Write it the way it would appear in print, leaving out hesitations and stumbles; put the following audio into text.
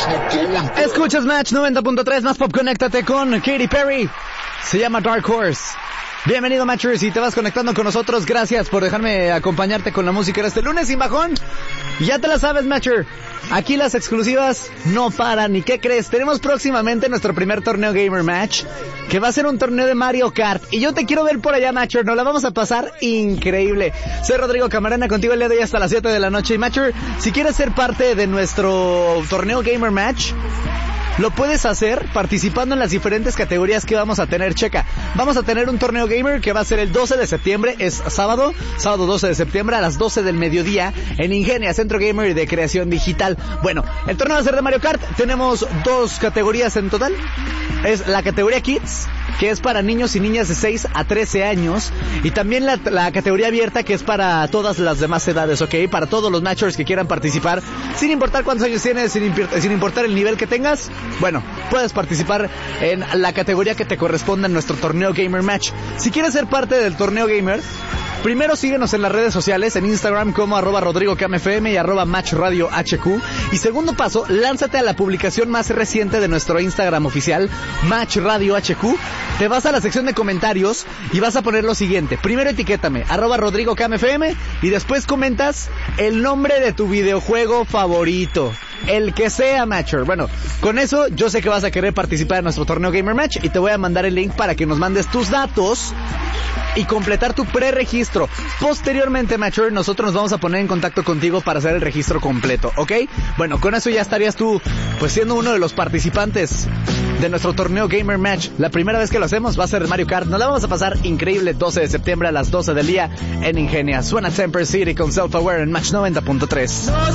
Escuchas Match 90.3, más pop, conéctate con Katy Perry. Se llama Dark Horse. Bienvenido, Matchers, si te vas conectando con nosotros, gracias por dejarme acompañarte con la música de este lunes sin bajón. Ya te la sabes, Matcher, aquí las exclusivas no paran. ¿Y qué crees? Tenemos próximamente nuestro primer torneo Gamer Match, que va a ser un torneo de Mario Kart. Y yo te quiero ver por allá, Matcher, nos la vamos a pasar increíble. Soy Rodrigo Camarena, contigo el día de hoy hasta las 7 de la noche. Y Matcher, si quieres ser parte de nuestro torneo Gamer Match, lo puedes hacer participando en las diferentes categorías que vamos a tener. Checa, vamos a tener un torneo gamer que va a ser el 12 de septiembre, es sábado 12 de septiembre a las 12 del mediodía en Ingenia, Centro Gamer de Creación Digital. Bueno, el torneo va a ser de Mario Kart, tenemos dos categorías en total. Es la categoría Kids, que es para niños y niñas de 6 a 13 años, y también la categoría abierta, que es para todas las demás edades, ¿ok? Para todos los matchers que quieran participar, sin importar cuántos años tienes, sin importar el nivel que tengas. Bueno, puedes participar en la categoría que te corresponda en nuestro torneo Gamer Match. Si quieres ser parte del torneo Gamer, primero síguenos en las redes sociales, en Instagram como @RodrigoCamFM y @MatchRadioHQ. Y segundo paso, lánzate a la publicación más reciente de nuestro Instagram oficial, MatchRadioHQ. Te vas a la sección de comentarios y vas a poner lo siguiente. Primero etiquétame, @RodrigoCamFM, y después comentas el nombre de tu videojuego favorito. El que sea, Matcher. Bueno, con eso yo sé que vas a querer participar en nuestro torneo Gamer Match y te voy a mandar el link para que nos mandes tus datos y completar tu preregistro. Posteriormente, Matcher, nosotros nos vamos a poner en contacto contigo para hacer el registro completo, ¿ok? Bueno, con eso ya estarías tú, pues, siendo uno de los participantes de nuestro torneo Gamer Match. La primera vez que lo hacemos va a ser de Mario Kart. Nos la vamos a pasar increíble 12 de septiembre a las 12 del día en Ingenia. Suena Temper City con Self Aware en Match 90.3.